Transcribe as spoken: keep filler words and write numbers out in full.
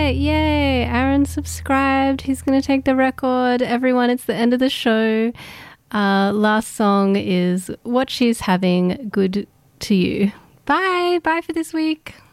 right. Yay. Aaron subscribed. He's going to take the record. Everyone, it's the end of the show. Uh, last song is What She's Having. Good to you. Bye. Bye for this week.